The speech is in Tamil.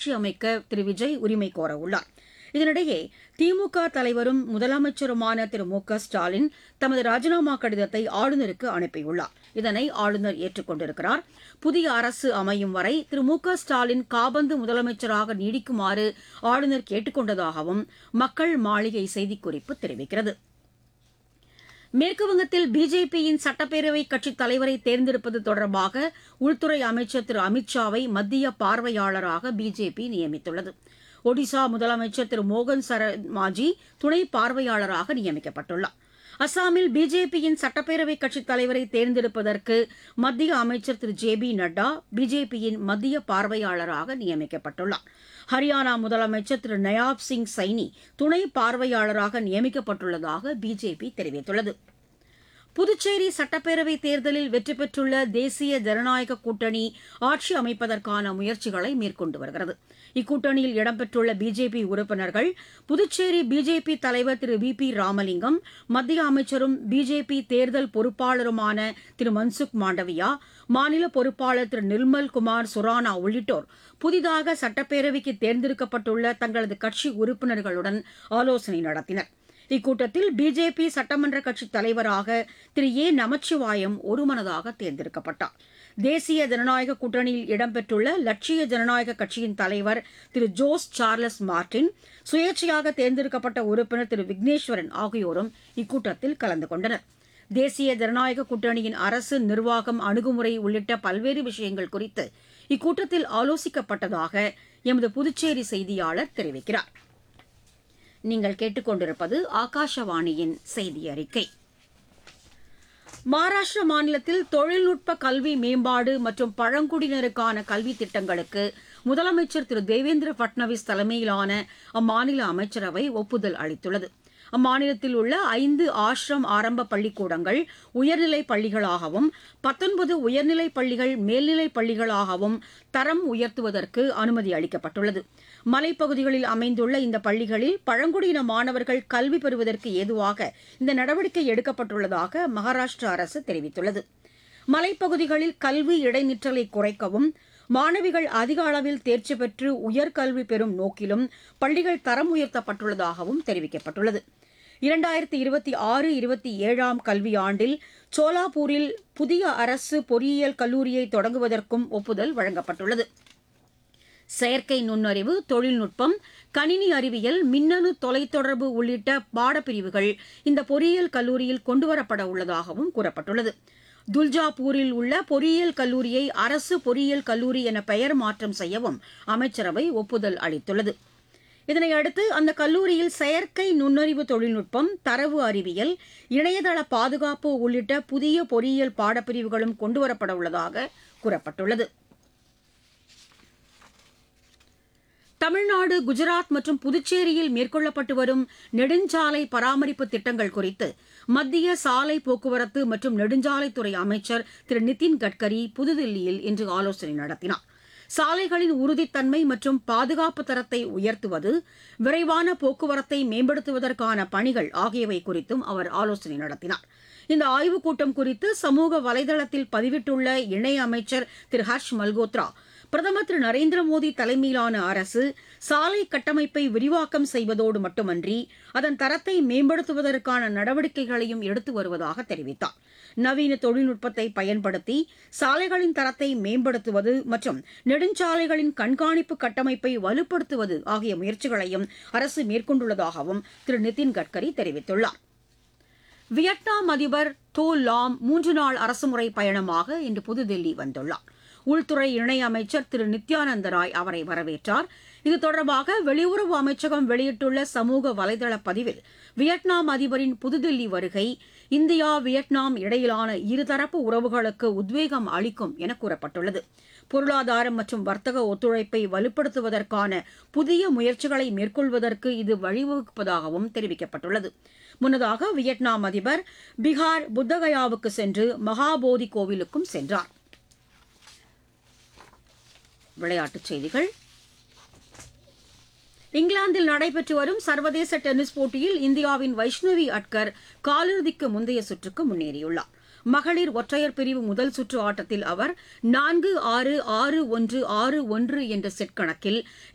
ஆட்சி அமைக்க திரு விஜய் உரிமை கோரவுள்ளார். இதனிடையே திமுக தலைவரும் முதலமைச்சருமான திரு மு க ஸ்டாலின் தமது ராஜினாமா கடிதத்தை ஆளுநருக்கு அனுப்பியுள்ளார். இதனை ஆளுநர் ஏற்றுக் கொண்டிருக்கிறார். புதிய அரசு அமையும் வரை திரு மு க ஸ்டாலின் காபந்து முதலமைச்சராக நீடிக்குமாறு ஆளுநர் கேட்டுக் கொண்டதாகவும் மக்கள் மாளிகை செய்திக்குறிப்பு தெரிவிக்கிறது. மேற்குவங்கத்தில் பிஜேபியின் சட்டப்பேரவை கட்சித் தலைவரை தேர்ந்தெடுப்பது தொடர்பாக உள்துறை அமைச்சர் திரு அமித் ஷாவை மத்திய பார்வையாளராக பிஜேபி நியமித்துள்ளது. ஒடிசா முதலமைச்சர் திரு மோகன் சரண் மாஜி துணை பார்வையாளராக நியமிக்கப்பட்டுள்ளார். அஸ்ஸாமில் பிஜேபியின் சட்டப்பேரவை கட்சித் தலைவரை தேர்ந்தெடுப்பதற்கு மத்திய அமைச்சர் திரு ஜே பி நட்டா பிஜேபியின் மத்திய பார்வையாளராக நியமிக்கப்பட்டுள்ளார். ஹரியானா முதலமைச்சர் திரு நயாப் சிங் சைனி துணை பார்வையாளராக நியமிக்கப்பட்டுள்ளதாக பிஜேபி தெரிவித்துள்ளது. புதுச்சேரி சட்டப்பேரவைத் தேர்தலில் வெற்றி பெற்றுள்ள தேசிய ஜனநாயக கூட்டணி ஆட்சி அமைப்பதற்கான முயற்சிகளை மேற்கொண்டு வருகிறது. இக்கூட்டணியில் இடம்பெற்றுள்ள பிஜேபி உறுப்பினர்கள் புதுச்சேரி பிஜேபி தலைவர் திரு வி பி ராமலிங்கம், மத்திய அமைச்சரும் பிஜேபி தேர்தல் பொறுப்பாளருமான திரு மன்சுக் மாண்டவியா, மாநில பொறுப்பாளர் திரு நிர்மல் குமார் சுரானா உள்ளிட்டோர் புதிதாக சட்டப்பேரவைக்கு தேர்ந்தெடுக்கப்பட்டுள்ள தங்களது கட்சி உறுப்பினர்களுடன் ஆலோசனை நடத்தினர். இக்கூட்டத்தில் பிஜேபி சட்டமன்ற கட்சித் தலைவராக திரு ஏ நமச்சிவாயம் ஒருமனதாக தேர்ந்தெடுக்கப்பட்டார். தேசிய ஜனநாயக கூட்டணியில் இடம்பெற்றுள்ள லட்சிய ஜனநாயக கட்சியின் தலைவர் திரு ஜோஸ் சார்லஸ் மார்டின், சுயேட்சையாக தேர்ந்தெடுக்கப்பட்ட உறுப்பினர் திரு விக்னேஸ்வரன் ஆகியோரும் இக்கூட்டத்தில் கலந்து கொண்டனர். தேசிய ஜனநாயக கூட்டணியின் அரசு நிர்வாகம், அணுகுமுறை உள்ளிட்ட பல்வேறு விஷயங்கள் குறித்து இக்கூட்டத்தில் ஆலோசிக்கப்பட்டதாக எமது புதுச்சேரி செய்தியாளர் தெரிவிக்கிறார். நீங்கள் கேட்டுக்கொண்டிருப்பது ஆகாஷவாணியின் செய்தி அறிக்கை. மகாராஷ்டிரா மாநிலத்தில் தொழில்நுட்ப கல்வி மேம்பாடு மற்றும் பழங்குடியினருக்கான கல்வி திட்டங்களுக்கு முதலமைச்சர் திரு தேவேந்திர பட்னவிஸ் தலைமையிலான அம்மாநில அமைச்சரவை ஒப்புதல் அளித்துள்ளது. அம்மாநிலத்தில் உள்ள 5 ஆசிரம் ஆரம்ப பள்ளிக்கூடங்கள் உயர்நிலைப் பள்ளிகளாகவும் 19 உயர்நிலைப் பள்ளிகள் மேல்நிலைப் பள்ளிகளாகவும் தரம் உயர்த்துவதற்கு அனுமதி அளிக்கப்பட்டுள்ளது. மலைப்பகுதிகளில் அமைந்துள்ள இந்த பள்ளிகளில் பழங்குடியின மாணவர்கள் கல்வி பெறுவதற்கு ஏதுவாக இந்த நடவடிக்கை எடுக்கப்பட்டுள்ளதாக மகாராஷ்டிரா அரசு தெரிவித்துள்ளது. மலைப்பகுதிகளில் கல்வி இடைநிற்றலை குறைக்கவும், மாணவிகள் அதிக அளவில் தேர்ச்சி பெற்று உயர்கல்வி பெறும் நோக்கிலும் பள்ளிகள் தரம் உயர்த்தப்பட்டுள்ளதாகவும் தெரிவிக்கப்பட்டுள்ளது. 2026-27 கல்வியாண்டில் சோலாப்பூரில் புதிய அரசு பொறியியல் கல்லூரியை தொடங்குவதற்கும் ஒப்புதல் வழங்கப்பட்டுள்ளது. செயற்கை நுண்ணறிவு, தொழில்நுட்பம், கணினி அறிவியல், மின்னணு தொலைத்தொடர்பு உள்ளிட்ட பாடப்பிரிவுகள் இந்த பொறியியல் கல்லூரியில் கொண்டுவரப்பட உள்ளதாகவும் கூறப்பட்டுள்ளது. துல்ஜாபூரில் உள்ள பொறியியல் கல்லூரியை அரசு பொறியியல் கல்லூரி என பெயர் மாற்றம் செய்யவும் அமைச்சரவை ஒப்புதல் அளித்துள்ளது. இதனையடுத்து அந்த கல்லூரியில் செயற்கை நுண்ணறிவு தொழில்நுட்பம், தரவு அறிவியல், இணையதள பாதுகாப்பு உள்ளிட்ட புதிய பொறியியல் பாடப்பிரிவுகளும் கொண்டுவரப்பட உள்ளதாக கூறப்பட்டுள்ளது. தமிழ்நாடு, குஜராத் மற்றும் புதுச்சேரியில் மேற்கொள்ளப்பட்டு வரும் நெடுஞ்சாலை பராமரிப்பு திட்டங்கள் குறித்து மத்திய சாலை போக்குவரத்து மற்றும் நெடுஞ்சாலைத்துறை அமைச்சர் திரு நிதின் கட்கரி புதுதில்லியில் இன்று ஆலோசனை நடத்தினார். சாலைகளின் உறுதித்தன்மை மற்றும் பாதுகாப்பு தரத்தை உயர்த்துவது, விரைவான போக்குவரத்தை மேம்படுத்துவதற்கான பணிகள் ஆகியவை குறித்தும் அவர் ஆலோசனை நடத்தினார். இந்த ஆய்வுக் கூட்டம் குறித்து சமூக வலைதளத்தில் பதிவிட்டுள்ள இணையமைச்சர் திரு ஹர்ஷ் மல்கோத்ரா, பிரதமர் திரு நரேந்திர மோடி தலைமையிலான அரசு சாலை கட்டமைப்பை விரிவாக்கம் செய்வதோடு மட்டுமன்றி அதன் தரத்தை மேம்படுத்துவதற்கான நடவடிக்கைகளையும் எடுத்து வருவதாக தெரிவித்தார். நவீன தொழில்நுட்பத்தை பயன்படுத்தி சாலைகளின் தரத்தை மேம்படுத்துவது மற்றும் நெடுஞ்சாலைகளின் கண்காணிப்பு கட்டமைப்பை வலுப்படுத்துவது ஆகிய முயற்சிகளையும் அரசு மேற்கொண்டுள்ளதாகவும் திரு நிதின் கட்கரி தெரிவித்துள்ளார். வியட்நாம் அதிபர் தோ லாம் 3 நாள் அரசுமுறை பயணமாக இன்று புதுதில்லி வந்துள்ளார். உள்துறை இணையமைச்சர் திரு நித்யானந்த ராய் அவரை வரவேற்றார். இது தொடர்பாக வெளியுறவு அமைச்சகம் வெளியிட்டுள்ள சமூக வலைதள பதிவில், வியட்நாம் அதிபரின் புதுதில்லி வருகை இந்தியா, வியட்நாம் இடையிலான இருதரப்பு உறவுகளுக்கு உத்வேகம் அளிக்கும் என கூறப்பட்டுள்ளது. பொருளாதாரம் மற்றும் வர்த்தக ஒத்துழைப்பை வலுப்படுத்துவதற்கான புதிய முயற்சிகளை மேற்கொள்வதற்கு இது வழிவகுப்பதாகவும் தெரிவிக்கப்பட்டுள்ளது. முன்னதாக வியட்நாம் அதிபர் பீகார் புத்தகயாவுக்கு சென்று மகாபோதி கோவிலுக்கும் சென்றார். விளையாட்டுச் செய்திகள். இங்கிலாந்தில் நடைபெற்று வரும் சர்வதேச டென்னிஸ் போட்டியில் இந்தியாவின் வைஷ்ணவி அட்கர் காலிறுதிக்கு முந்தைய சுற்றுக்கு முன்னேறியுள்ளார். மகளிர் ஒற்றையர் பிரிவு முதல் சுற்று ஆட்டத்தில் அவர் 4-6, 6-1, 6-1 என்ற செட் கணக்கில்